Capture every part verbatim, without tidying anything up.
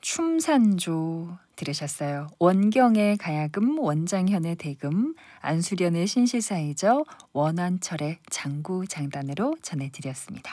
춤산조 들으셨어요. 원경의 가야금, 원장현의 대금, 안수련의 신시사이저, 원한철의 장구장단으로 전해드렸습니다.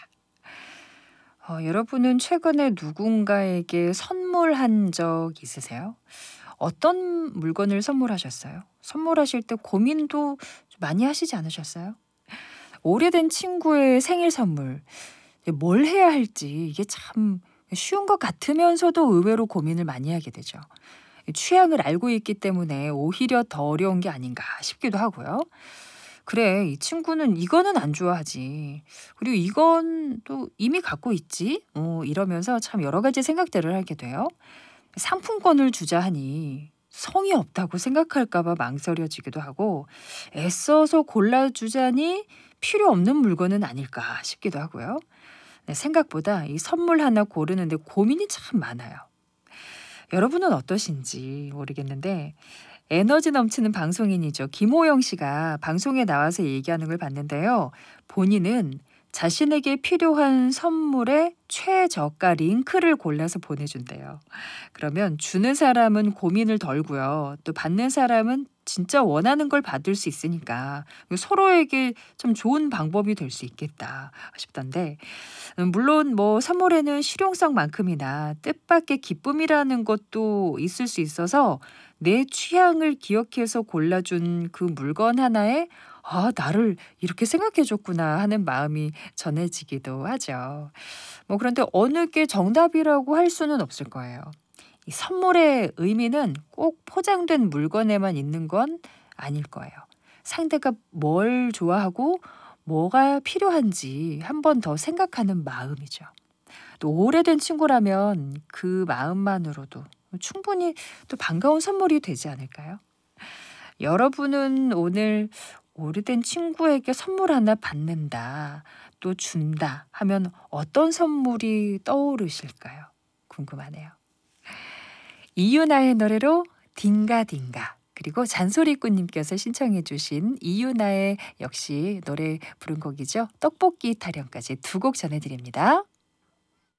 어, 여러분은 최근에 누군가에게 선물한 적 있으세요? 어떤 물건을 선물하셨어요? 선물하실 때 고민도 좀 많이 하시지 않으셨어요? 오래된 친구의 생일 선물, 뭘 해야 할지 이게 참 쉬운 것 같으면서도 의외로 고민을 많이 하게 되죠. 취향을 알고 있기 때문에 오히려 더 어려운 게 아닌가 싶기도 하고요. 그래, 이 친구는 이거는 안 좋아하지. 그리고 이건 또 이미 갖고 있지. 어, 이러면서 참 여러 가지 생각들을 하게 돼요. 상품권을 주자 하니 성의 없다고 생각할까 봐 망설여지기도 하고, 애써서 골라주자니 필요 없는 물건은 아닐까 싶기도 하고요. 네, 생각보다 이 선물 하나 고르는데 고민이 참 많아요. 여러분은 어떠신지 모르겠는데 에너지 넘치는 방송인이죠. 김호영 씨가 방송에 나와서 얘기하는 걸 봤는데요. 본인은 자신에게 필요한 선물에 최저가 링크를 골라서 보내준대요. 그러면 주는 사람은 고민을 덜고요. 또 받는 사람은 진짜 원하는 걸 받을 수 있으니까 서로에게 참 좋은 방법이 될 수 있겠다 싶던데, 음, 물론 뭐 선물에는 실용성만큼이나 뜻밖의 기쁨이라는 것도 있을 수 있어서 내 취향을 기억해서 골라준 그 물건 하나에 아, 나를 이렇게 생각해줬구나 하는 마음이 전해지기도 하죠. 뭐 그런데 어느 게 정답이라고 할 수는 없을 거예요. 이 선물의 의미는 꼭 포장된 물건에만 있는 건 아닐 거예요. 상대가 뭘 좋아하고 뭐가 필요한지 한 번 더 생각하는 마음이죠. 또 오래된 친구라면 그 마음만으로도 충분히 또 반가운 선물이 되지 않을까요? 여러분은 오늘 오래된 친구에게 선물 하나 받는다, 또 준다 하면 어떤 선물이 떠오르실까요? 궁금하네요. 이유나의 노래로 딩가딩가, 그리고 잔소리꾼님께서 신청해 주신 이유나의 역시 노래 부른 곡이죠. 떡볶이 타령까지 두 곡 전해드립니다.